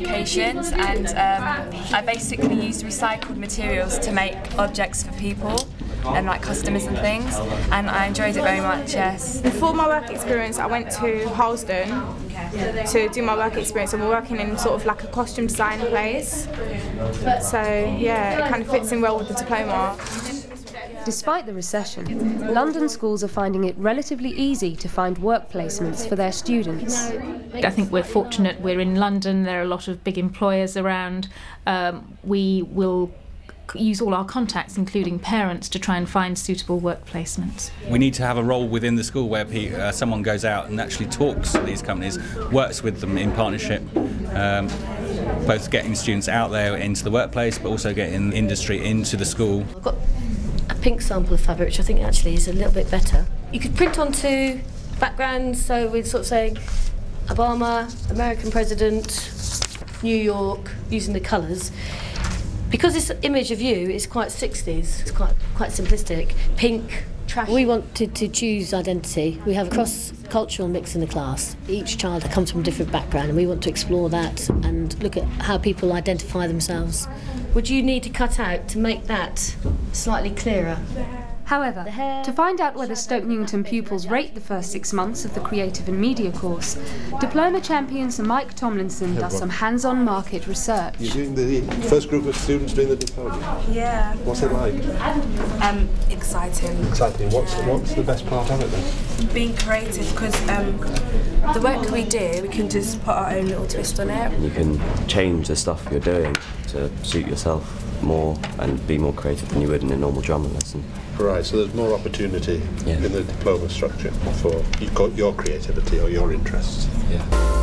fabrications, and I basically use recycled materials to make objects for people and like customers and things, and I enjoyed it very much, yes. For my work experience, I went to Harlesden to do my work experience, and we're working in sort of like a costume design place. So yeah, it kind of fits in well with the diploma. Despite the recession, London schools are finding it relatively easy to find work placements for their students. I think we're fortunate we're in London, there are a lot of big employers around. We will use all our contacts, including parents, to try and find suitable work placements. We need to have a role within the school where someone goes out and actually talks to these companies, works with them in partnership, both getting students out there into the workplace but also getting industry into the school. I've got a pink sample of fabric which I think actually is a little bit better. You could print onto backgrounds, so we're sort of saying Obama, American president, New York, using the colours. Because this image of you is quite 60s, it's quite simplistic, pink, trash. We wanted to choose identity. We have a cross-cultural mix in the class. Each child comes from a different background, and we want to explore that and look at how people identify themselves. Would you need to cut out to make that slightly clearer? However, to find out whether Stoke Newington pupils rate the first 6 months of the Creative and Media course, Diploma champion Sir Mike Tomlinson does some hands-on market research. You're doing the first group of students doing the diploma? Yeah. What's it like? Exciting. Exciting. What's the best part of it then? Being creative, because the work we do, we can just put our own little twist on it. You can change the stuff you're doing to suit yourself more and be more creative than you would in a normal drama lesson. Right, so there's more opportunity in the diploma structure for your creativity or your interests. Yeah.